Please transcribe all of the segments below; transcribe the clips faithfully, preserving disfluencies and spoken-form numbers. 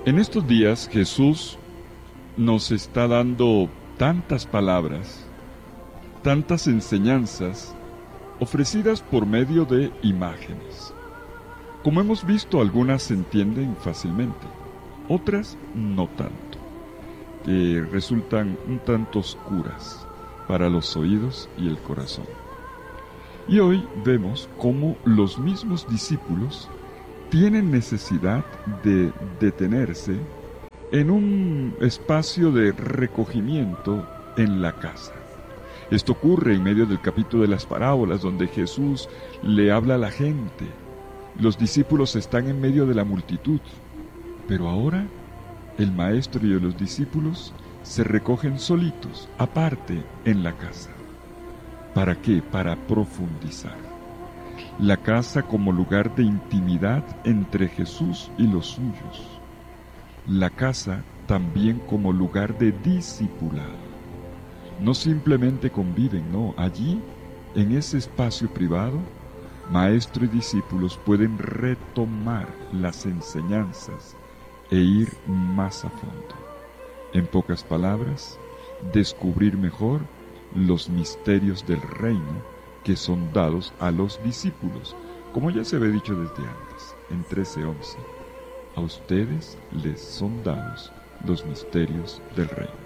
En estos días Jesús nos está dando tantas palabras, tantas enseñanzas ofrecidas por medio de imágenes. Como hemos visto, algunas se entienden fácilmente, otras no tanto, que resultan un tanto oscuras para los oídos y el corazón. Y hoy vemos cómo los mismos discípulos tienen necesidad de detenerse en un espacio de recogimiento en la casa. Esto ocurre en medio del capítulo de las parábolas, donde Jesús le habla a la gente. Los discípulos están en medio de la multitud, pero ahora el maestro y los discípulos se recogen solitos, aparte, en la casa. ¿Para qué? Para profundizar. La casa como lugar de intimidad entre Jesús y los suyos. La casa también como lugar de discipulado. No simplemente conviven, no. Allí, en ese espacio privado, maestro y discípulos pueden retomar las enseñanzas e ir más a fondo. En pocas palabras, descubrir mejor los misterios del reino que son dados a los discípulos, como ya se había dicho desde antes, en trece once. A ustedes les son dados los misterios del reino.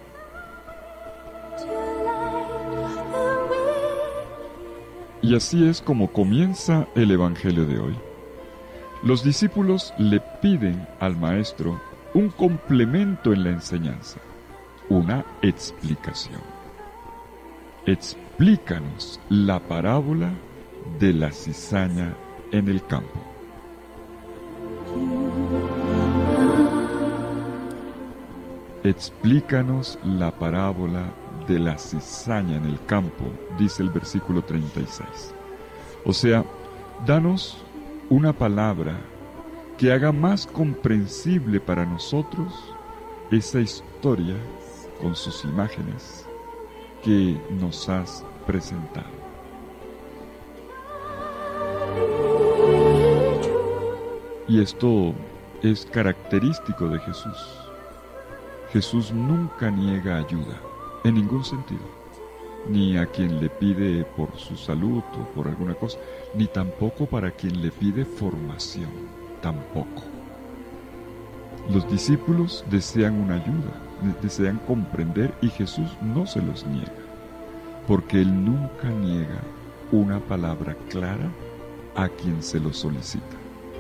Y así es como comienza el Evangelio de hoy. Los discípulos le piden al Maestro un complemento en la enseñanza, una explicación. Explícanos la parábola de la cizaña en el campo. Explícanos la parábola de la cizaña en el campo, dice el versículo treinta y seis. O sea, danos una palabra que haga más comprensible para nosotros esa historia con sus imágenes que nos has presentado. Y esto es característico de Jesús. Jesús nunca niega ayuda, en ningún sentido, ni a quien le pide por su salud o por alguna cosa, ni tampoco para quien le pide formación, tampoco. Los discípulos desean una ayuda, desean comprender, y Jesús no se los niega, porque Él nunca niega una palabra clara a quien se lo solicita.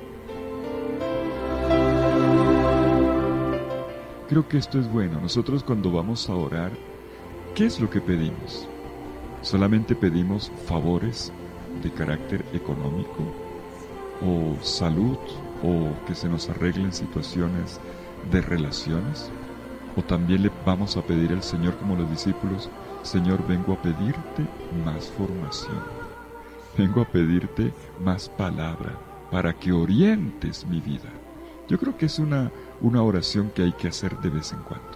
Creo que esto es bueno. Nosotros cuando vamos a orar, ¿qué es lo que pedimos? ¿Solamente pedimos favores de carácter económico? ¿O salud? ¿O que se nos arreglen situaciones de relaciones? ¿O también le vamos a pedir al Señor, como los discípulos, Señor, vengo a pedirte más formación, vengo a pedirte más palabra para que orientes mi vida? Yo creo que es una, una oración que hay que hacer de vez en cuando.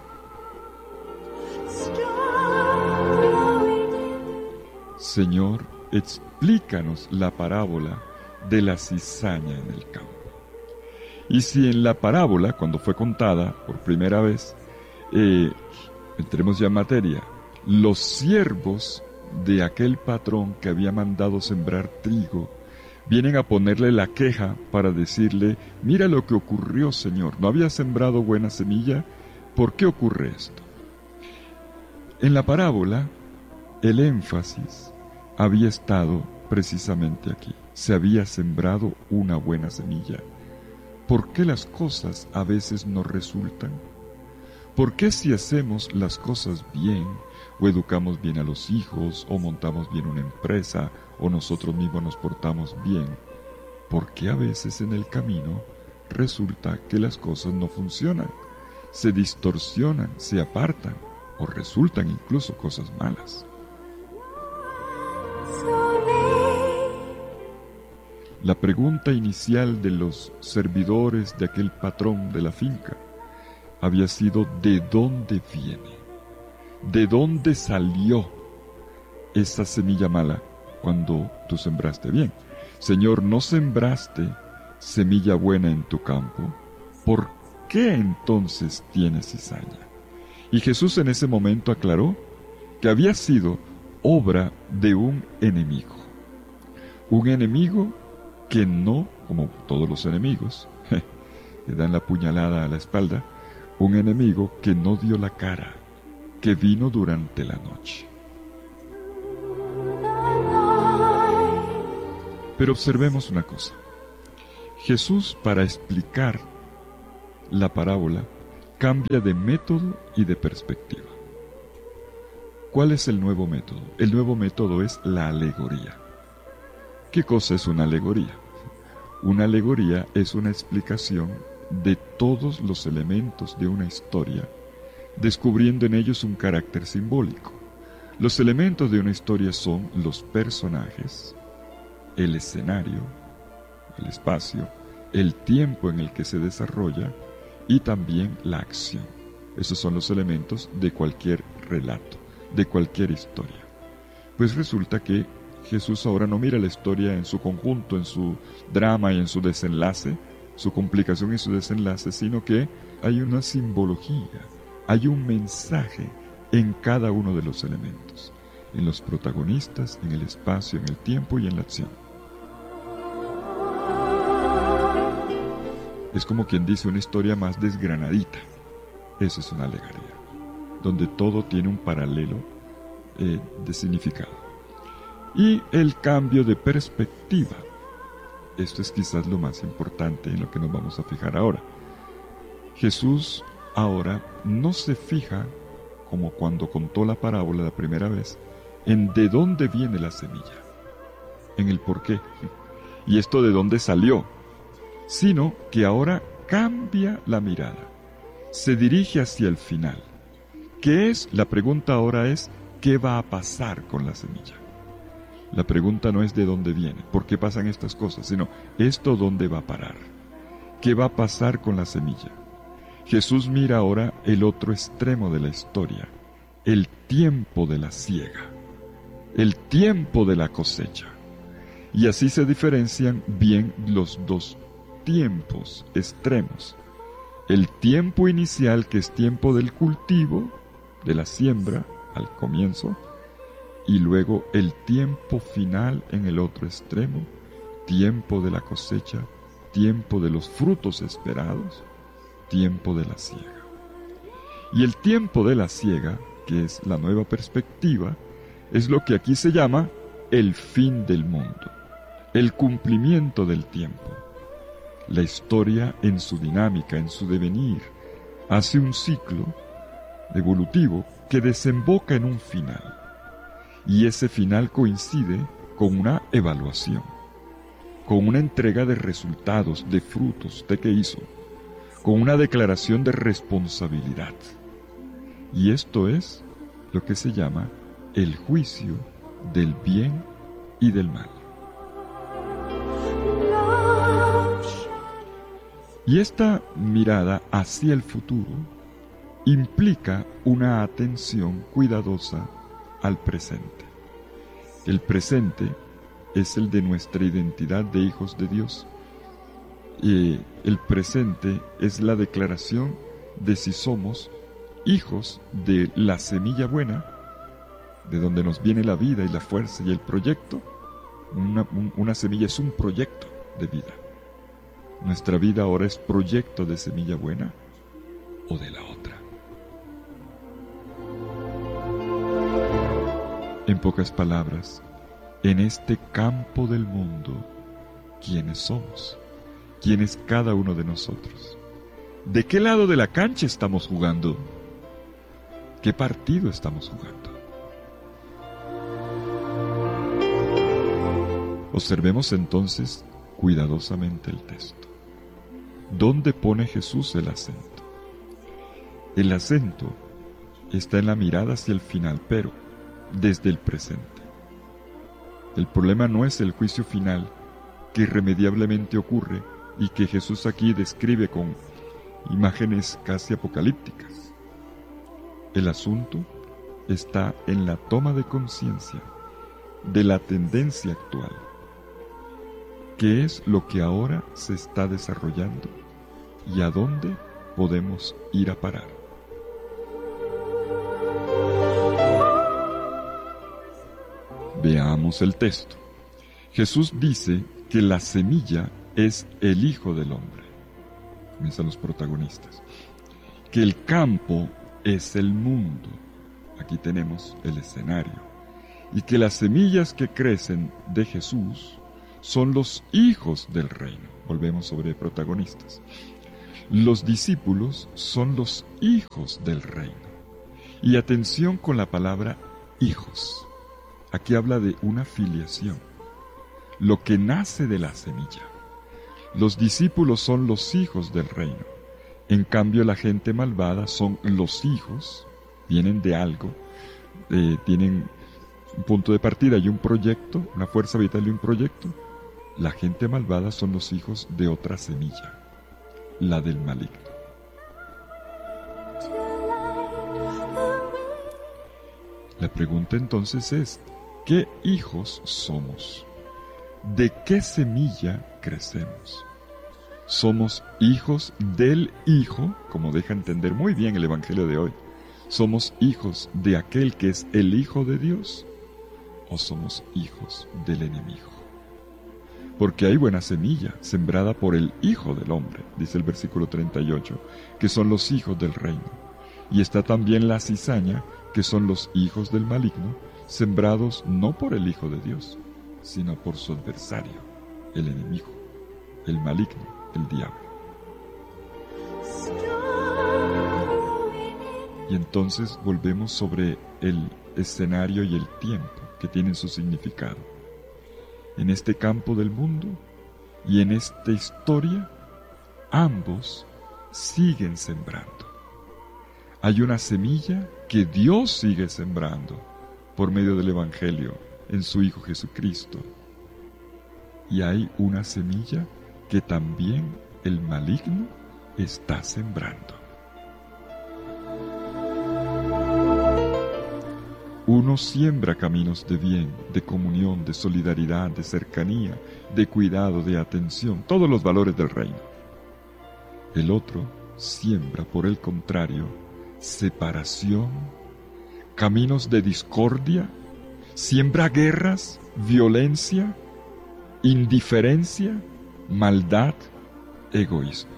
Señor, explícanos la parábola de la cizaña en el campo. Y si en la parábola, cuando fue contada por primera vez, eh, entremos ya en materia, los siervos de aquel patrón que había mandado sembrar trigo vienen a ponerle la queja para decirle, mira lo que ocurrió, Señor, ¿no había sembrado buena semilla? ¿Por qué ocurre esto? En la parábola, el énfasis había estado precisamente aquí. Se había sembrado una buena semilla. ¿Por qué las cosas a veces no resultan? ¿Por qué si hacemos las cosas bien, o educamos bien a los hijos, o montamos bien una empresa, o nosotros mismos nos portamos bien, por qué a veces en el camino resulta que las cosas no funcionan, se distorsionan, se apartan, o resultan incluso cosas malas? La pregunta inicial de los servidores de aquel patrón de la finca había sido, ¿de dónde viene? ¿De dónde salió esa semilla mala cuando tú sembraste bien? Señor, ¿no sembraste semilla buena en tu campo? ¿Por qué entonces tiene cizaña? Y Jesús en ese momento aclaró que había sido obra de un enemigo. Un enemigo que no, como todos los enemigos, le dan la puñalada a la espalda, un enemigo que no dio la cara, que vino durante la noche. Pero observemos una cosa. Jesús, para explicar la parábola, cambia de método y de perspectiva. ¿Cuál es el nuevo método? El nuevo método es la alegoría. ¿Qué cosa es una alegoría? Una alegoría es una explicación de todos los elementos de una historia, descubriendo en ellos un carácter simbólico. Los elementos de una historia son los personajes, el escenario, el espacio, el tiempo en el que se desarrolla y también la acción. Esos son los elementos de cualquier relato, de cualquier historia. Pues resulta que Jesús ahora no mira la historia en su conjunto, en su drama y en su desenlace, su complicación y su desenlace, sino que hay una simbología, hay un mensaje en cada uno de los elementos, en los protagonistas, en el espacio, en el tiempo y en la acción. Es como quien dice una historia más desgranadita. Eso es una alegoría, donde todo tiene un paralelo eh, de significado. Y el cambio de perspectiva. Esto es quizás lo más importante en lo que nos vamos a fijar ahora. Jesús ahora no se fija, como cuando contó la parábola la primera vez, en de dónde viene la semilla, en el por qué, y esto de dónde salió, sino que ahora cambia la mirada, se dirige hacia el final. ¿Qué es? La pregunta ahora es, ¿qué va a pasar con la semilla? La pregunta no es de dónde viene, por qué pasan estas cosas, sino esto dónde va a parar. ¿Qué va a pasar con la semilla? Jesús mira ahora el otro extremo de la historia, el tiempo de la siega, el tiempo de la cosecha. Y así se diferencian bien los dos tiempos extremos. El tiempo inicial, que es tiempo del cultivo, de la siembra, al comienzo, y luego el tiempo final en el otro extremo, tiempo de la cosecha, tiempo de los frutos esperados, tiempo de la siega. Y el tiempo de la siega, que es la nueva perspectiva, es lo que aquí se llama el fin del mundo, el cumplimiento del tiempo. La historia en su dinámica, en su devenir, hace un ciclo evolutivo que desemboca en un final. Y ese final coincide con una evaluación, con una entrega de resultados, de frutos, de qué hizo, con una declaración de responsabilidad. Y esto es lo que se llama el juicio del bien y del mal. Y esta mirada hacia el futuro implica una atención cuidadosa al presente. El presente es el de nuestra identidad de hijos de Dios. Y el presente es la declaración de si somos hijos de la semilla buena, de donde nos viene la vida y la fuerza y el proyecto. Una, un, una semilla es un proyecto de vida. Nuestra vida ahora es proyecto de semilla buena o de la otra. En pocas palabras, en este campo del mundo, ¿quiénes somos? ¿Quién es cada uno de nosotros? ¿De qué lado de la cancha estamos jugando? ¿Qué partido estamos jugando? Observemos entonces cuidadosamente el texto. ¿Dónde pone Jesús el acento? El acento está en la mirada hacia el final, pero desde el presente. El problema no es el juicio final que irremediablemente ocurre y que Jesús aquí describe con imágenes casi apocalípticas. El asunto está en la toma de conciencia de la tendencia actual. ¿Qué es lo que ahora se está desarrollando y a dónde podemos ir a parar. Veamos el texto. Jesús dice que la semilla es el Hijo del Hombre. Comienzan los protagonistas. Que el campo es el mundo. Aquí tenemos el escenario. Y que las semillas que crecen de Jesús son los hijos del reino. Volvemos sobre protagonistas. Los discípulos son los hijos del reino. Y atención con la palabra hijos. Aquí habla de una filiación. Lo que nace de la semilla. Los discípulos son los hijos del reino. En cambio, la gente malvada son los hijos, vienen de algo, eh, tienen un punto de partida y un proyecto, una fuerza vital y un proyecto. La gente malvada son los hijos de otra semilla, la del maligno. La pregunta entonces es, ¿qué hijos somos? ¿De qué semilla crecemos? Somos hijos del Hijo, como deja entender muy bien el Evangelio de hoy. ¿Somos hijos de aquel que es el Hijo de Dios? ¿O somos hijos del enemigo? Porque hay buena semilla, sembrada por el Hijo del Hombre, dice el versículo treinta y ocho, que son los hijos del reino. Y está también la cizaña, que son los hijos del maligno, sembrados no por el Hijo de Dios, sino por su adversario, el enemigo, el maligno, el diablo. Y entonces volvemos sobre el escenario y el tiempo que tienen su significado. En este campo del mundo y en esta historia, ambos siguen sembrando. Hay una semilla que Dios sigue sembrando por medio del Evangelio en su Hijo Jesucristo. Y hay una semilla que también el maligno está sembrando. Uno siembra caminos de bien, de comunión, de solidaridad, de cercanía, de cuidado, de atención, todos los valores del reino. El otro siembra, por el contrario, separación, caminos de discordia, siembra guerras, violencia, indiferencia, maldad, egoísmo.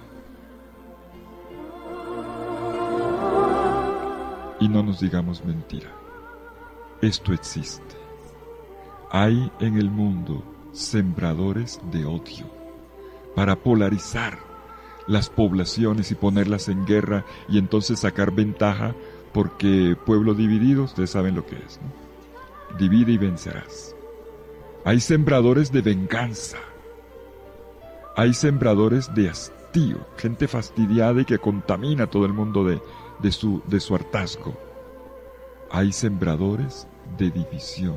Y no nos digamos mentira. Esto existe. Hay en el mundo sembradores de odio para polarizar las poblaciones y ponerlas en guerra y entonces sacar ventaja porque pueblo dividido, ustedes saben lo que es, ¿no? Divide y vencerás. Hay sembradores de venganza. Hay sembradores de hastío, gente fastidiada y que contamina a todo el mundo de, de, su, de su hartazgo. Hay sembradores de división.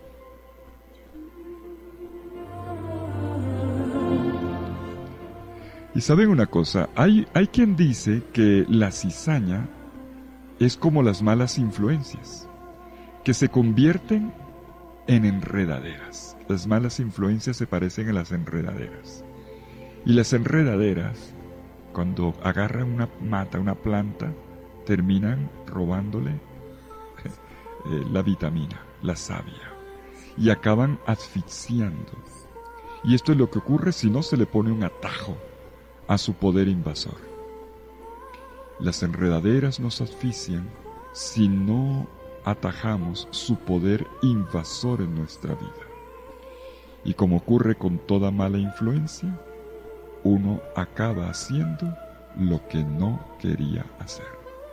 Y saben una cosa, hay, hay quien dice que la cizaña es como las malas influencias, que se convierten en enredaderas. Las malas influencias se parecen a las enredaderas. Y las enredaderas, cuando agarran una mata, una planta, terminan robándole eh, la vitamina, la savia, y acaban asfixiando. Y esto es lo que ocurre si no se le pone un atajo a su poder invasor. Las enredaderas nos asfixian si no atajamos su poder invasor en nuestra vida. Y como ocurre con toda mala influencia, uno acaba haciendo lo que no quería hacer.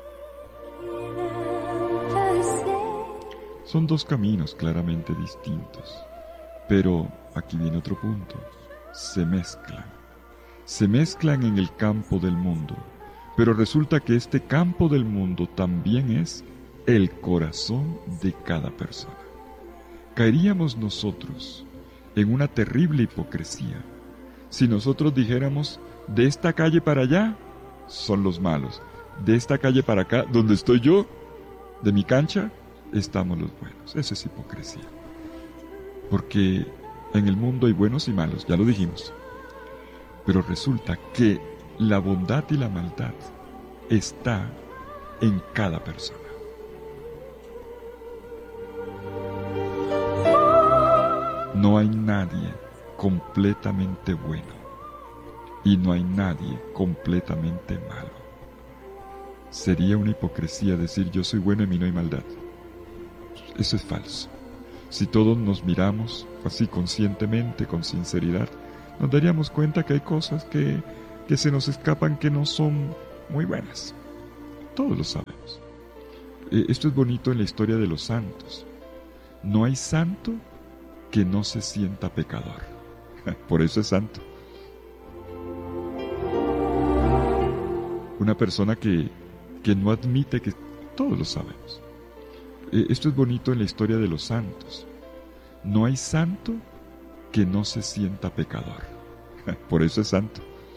Son dos caminos claramente distintos, pero aquí viene otro punto, se mezclan. Se mezclan en el campo del mundo, pero resulta que este campo del mundo también es el corazón de cada persona. Caeríamos nosotros en una terrible hipocresía si nosotros dijéramos, de esta calle para allá son los malos, de esta calle para acá, donde estoy yo, de mi cancha, estamos los buenos. Eso es hipocresía. Porque en el mundo hay buenos y malos, ya lo dijimos. Pero resulta que la bondad y la maldad está en cada persona. No hay nadie completamente bueno y no hay nadie completamente malo. Sería una hipocresía decir yo soy bueno y en mí no hay maldad. Eso es falso. Si todos nos miramos así conscientemente, con sinceridad, nos daríamos cuenta que hay cosas que, que se nos escapan que no son muy buenas. Todos lo sabemos. Eh, esto es bonito en la historia de los santos. No hay santo que no se sienta pecador. Por eso es santo. Una persona que, que no admite que... Todos lo sabemos. Eh, esto es bonito en la historia de los santos. No hay santo que no se sienta pecador. Por eso es santo.